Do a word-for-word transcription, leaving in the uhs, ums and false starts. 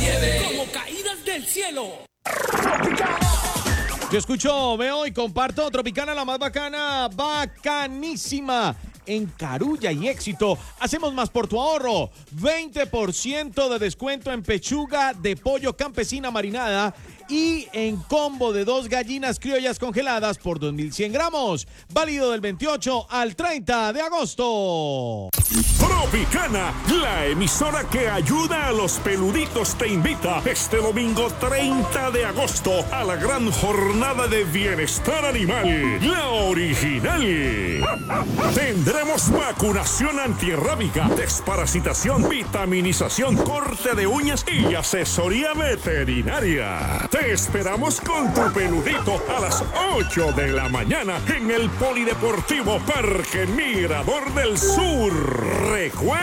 nieve como caídas del cielo. Yo escucho, veo y comparto Tropicana, la más bacana, bacanísima. En Carulla y Éxito, hacemos más por tu ahorro. veinte por ciento de descuento en pechuga de pollo campesina marinada y en combo de dos gallinas criollas congeladas por dos mil cien gramos. Válido del veintiocho al treinta de agosto. Tropicana, la emisora que ayuda a los peluditos, te invita este domingo treinta de agosto a la gran jornada de bienestar animal, la original. Tendremos vacunación antirrábica, desparasitación, vitaminización, corte de uñas y asesoría veterinaria. Te esperamos con tu peludito a las ocho de la mañana en el Polideportivo Parque Mirador del Sur. Recuerda